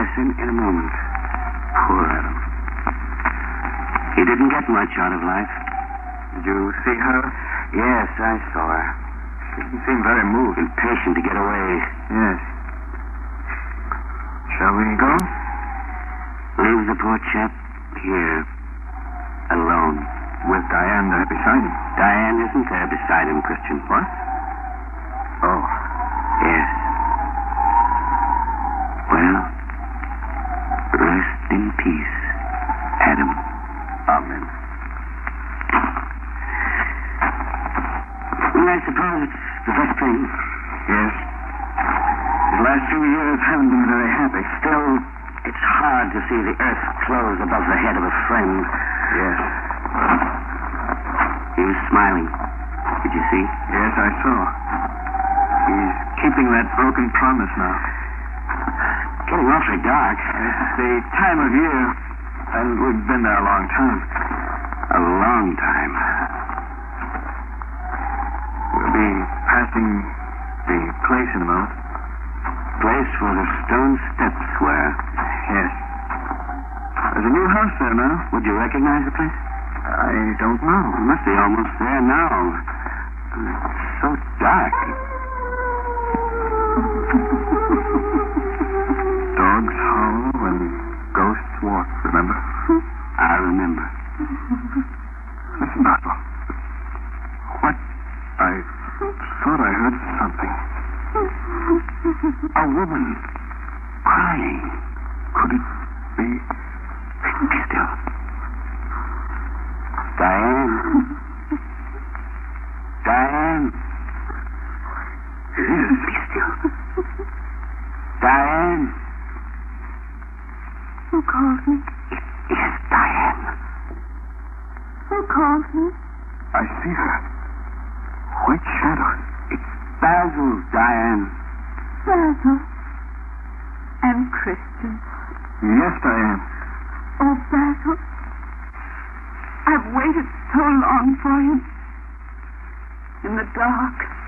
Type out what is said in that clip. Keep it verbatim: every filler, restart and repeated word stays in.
listen in a moment. Poor Adam. He didn't get much out of life. Did you see her? Yes, I saw her. She didn't seem very moved. Impatient to get away. Yes. Shall we go? Leave the poor chap here. Alone. With Diane there beside him. Diane isn't there beside him, Christian. What? Oh. Yes. Well, rest in peace, Adam. Amen. Well, I suppose it's the best thing. Yes. The last few years haven't been very happy. Still, it's hard to see the earth close above the head of a friend. Yes. He was smiling. Did you see? Yes, I saw. He's keeping that broken promise now. Getting awfully dark. It's the time of year, and we've been there a long time. A long time. We'll be passing the place in a moment. Place where the stone steps were. Yes. There's a new house there now. Would you recognize the place? I don't know. It must be almost there now. It's so dark. Dogs howl and ghosts walk, remember? I remember. Listen, Basil. What? I thought I heard something. A woman crying. Could it be? Be still. Diane. Diane. It is. Be still. Diane. Who called me? It is Diane. Who called me? I see her. White shadow. It's Basil, Diane. Basil. And Christian. Yes, Diane. Oh, Basil. I've waited so long for him. In the dark.